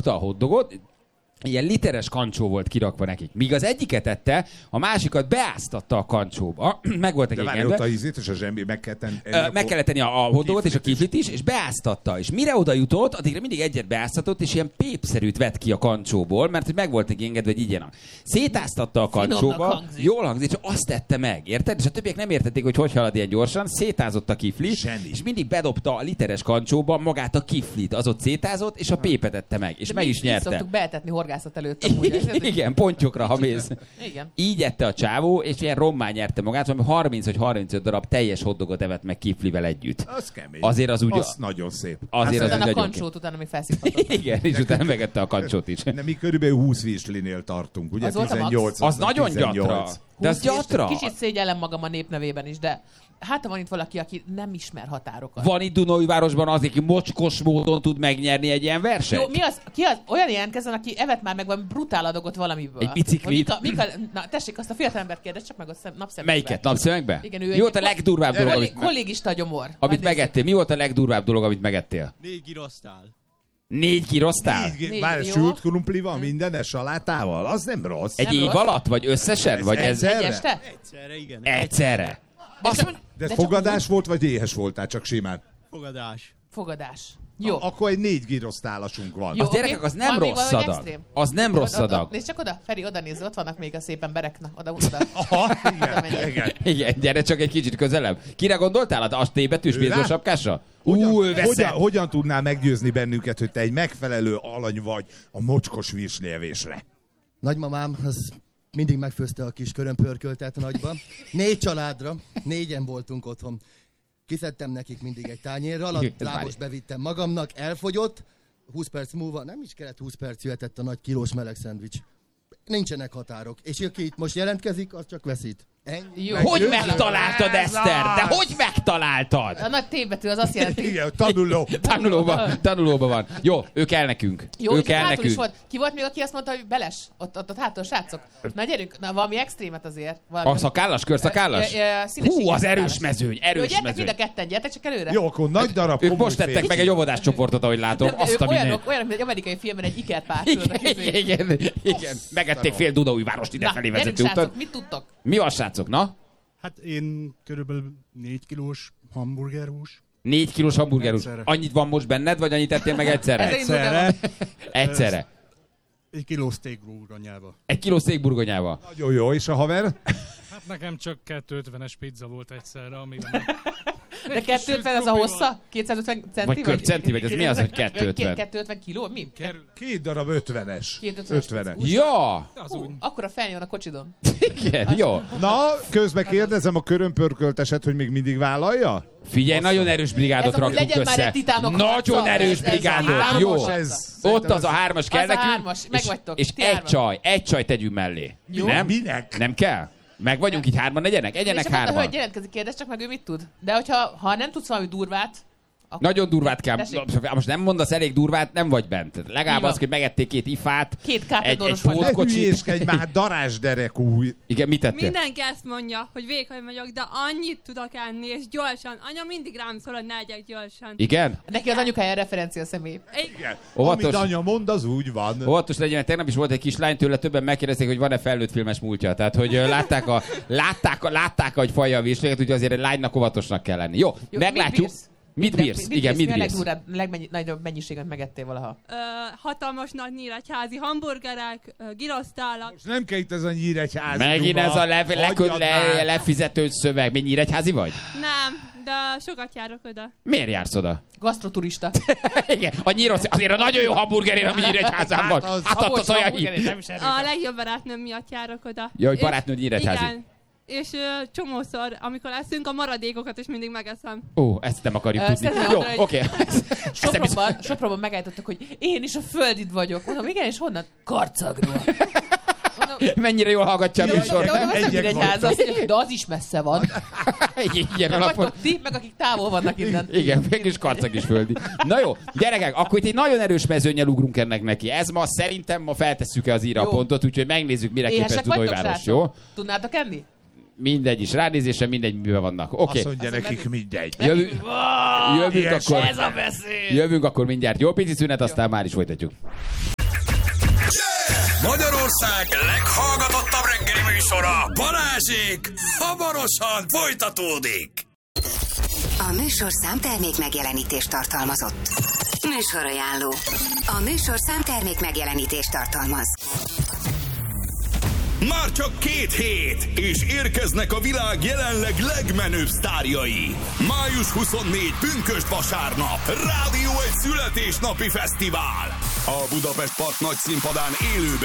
bedobta a hotdogot, ilyen literes kancsó volt kirakva nekik. Míg az egyiket ette, a másikat beáztatta a kancsóba. Meg volt nekik engedve. De várj, ott a ízét és a zsembi meg kellett tenni a hotdogot és a kiflit is, és beáztatta. És mire oda jutott, addigra mindig egyet beáztatott, és ilyen pépszerűt vett ki a kancsóból, mert hogy meg volt neki engedve, hogy igyenek. Szétáztatta a kancsóba, jól hangzik, és azt tette meg, érted? És a többiek nem értették, hogy halad ilyen gyorsan, szétázott a kifli, és mindig bedobta a literes kancsóba magát a kiflit, az ott szétázott, és a pépet tette meg, és meg is nyerte. Horgászat előtt. Igen, pontyokra, ha mész. Igen. Így ette a csávó, és ilyen rommá nyerte magát, valami 30 vagy 35 darab teljes hotdogot evett meg kiflivel együtt. Az kemény. Azért az úgy... Az nagyon szép. Azért az a kancsót utána még felszívhatott. Igen, és utána megette a kancsót is. De mi körülbelül 20 virslinél tartunk, ugye? Az 18. Az nagyon 18. gyatra. De az gyatra. Kicsit szégyellem magam a népnevében is, de hát van itt valaki, aki nem ismer határokat. Van itt Dunaújvárosban az, aki mocskos módon tud megnyerni egy ilyen versenyt? Jó, ki az? Olyan jelentkezzen, aki evett már meg valami brutál adagot valamiből. Egy biciklit. Na, tessék, azt a fiatalembert kérdez, csak meg a napszemekbe. Melyiket? Napszemekbe? Igen, mi volt a legdurvább dolog, kollégista gyomor. Amit megettél? Mi volt a legdurvább dolog, amit megettél? 4 girosztál. 4 girosztál? Már sült krumpli van minden salátával? Az nem rossz. Egy év alatt? Vagy összesen? Vagy egyszerre? Egyszerre, igen. Egyszerre. De fogadás volt, vagy éhes voltál csak simán? Fogadás. Jó. Akkor egy 4 girosztálasunk van. Jó, az gyerekek, az nem rossz adag. Az nem rossz adag. Nézd csak oda, Feri, oda nézz, ott vannak még a szép emberek. Na, oda. Aha, igen, gyere csak egy kicsit közelebb. Kire gondoltál? A T-betűs bézósapkásra? Hogyan tudnál meggyőzni bennünket, hogy te egy megfelelő alany vagy a mocskos virslievésre? Nagymamám, az mindig megfőzte a kis körömpörköltet nagyba. 4 családra, 4-en voltunk otthon. Kiszedtem nekik mindig egy tányérral, a lábos bevittem magamnak, elfogyott, 20 perc múlva, nem is kellett 20 perc, jöhetett a nagy kilós meleg szendvics. Nincsenek határok, és aki itt most jelentkezik, az csak veszít. Jó, hogy megtaláltad, Eszter? De hogy megtaláltad? A nagy T-betű az azt jelenti. Igen, tanuló. Tanulóban van. Jó, ő kell nekünk. Jó, ő kell nekünk. Volt. Ki volt még, aki azt mondta, hogy beles? Ott hátul, srácok. Na gyerünk, na valami extrémet azért. Valami... A szakállas, körszakállas? Hú, az erős mezőny, erős mezőny. mezőny. Mind a ketten, gyertek csak előre. Jó, akkor nagy darab. Ők most tettek meg egy óvodás csoportot, ahogy látom. Olyanok, mint egy amerikai filmben egy ikerpár. Igen. Megették fél Dunaújvárost idefelé vezető utat. Mit tudtok? Mi van, srácok, na? Hát én körülbelül 4 kilós hamburgerhús. 4 kilós hamburgerhús. Annyit van most benned, vagy annyit ettél meg egyszerre? Egyszerre. 1 kiló steak burgonyába. 1 kiló steak burgonyába. Nagyon jó, és a haver? Hát nekem csak 250-es pizza volt egyszerre, amire... De 250 az a hossza? 250 centi? Vagy centi, vagy ez mi az, hogy 250? 250 kiló? Mi? 2 darab 50-es. 50-es. Ja! Akkor a felnyom a kocsidon. Igen, jó. Na, közben kérdezem a körömpörkölteset, hogy még mindig vállalja? Figyelj, nagyon erős brigádot raktunk össze. Nagyon erős brigádot, jó. Ott az a 3-as kell nekünk, és egy csaj tegyünk mellé. Nem? Minek? Nem kell? Meg vagyunk itt 3-an, egyenek 3-an. Hölgy jelentkezik, kérdez csak meg, ő mit tud. De hogyha nem tudsz valami durvát... Nagyon durvát kell. Most nem mondasz elég durvát, nem vagy bent. Legalább az, hogy megették 2 ifát, 2 egy pótkocsit. Ne hülyéskedj már, darázsderek új. Igen, mit tettél? Mindenki ezt mondja, hogy vékony vagyok, de annyit tudok enni, és gyorsan. Anya mindig rám szól, hogy ne egyek gyorsan. Igen? Neki az anyukája referencia személy. Igen. Amit anya mond, az úgy van. Óvatos legyen, tegnap is volt egy kislány, tőle többen megkérdezték, hogy van-e felnőtt filmes múltja. Tehát, hogy látták, hogy falja a virsléget, úgyhogy azért egy lánynak óvatosnak kell lenni. Jó, meglátjuk. Mit bírsz? Igen, mit bírsz? Mi a legnagyobb mennyiséget megettél valaha? Hatalmas nagy nyíregyházi hamburgerek, girosztálak. Most nem kell itt ez a nyíregyházi. Megint ez a lefizető szöveg. Mi nyíregyházi vagy? Nem, de sokat járok oda. Miért jársz oda? Gasztroturista. Igen, azért a nagyon jó hamburgerért, ami Nyíregyházán van. Hát ott az olyan hír. A legjobb barátnőm miatt járok oda. Ja, hogy barátnőd Nyíregyházi. Igen. És csomószor, amikor eszünk, a maradékokat is mindig megeszem. Ó, ezt nem akarjuk tudni. Jó, oké. Sopronban megállítottak, hogy én is a földid vagyok. Mondom, igen, és honnan? Karcagról. Mennyire jól hallgatja a műsor. De az is messze van. Ilyen alapon. Ti, meg akik távol vannak innen. Igen, mégis Karcag is földi. Na jó, gyerekek, akkor itt egy nagyon erős mezőnnyel ugrunk ennek neki. Ez ma szerintem feltesszük-e az íra a pontot, úgyhogy megnézzük, mire képes Dunaújváros, jó? Tudnátok enni? Mindegy is, ránézésre mindegy, miben vannak. Okay. Azt mondja nekik mindegy. Jövünk akkor mindjárt. Jó pici szünet, aztán már is folytatjuk. Magyarország leghallgatottabb reggeli műsora, Balázsék hamarosan folytatódik. A műsorszám termék megjelenítést tartalmazott. Műsorajánló. A műsorszám termék megjelenítést tartalmaz. Már csak 2 hét, és érkeznek a világ jelenleg legmenőbb sztárjai. Május 24, pünkösd vasárnap, Rádió 1 születésnapi fesztivál. A Budapest Park nagy színpadán élőben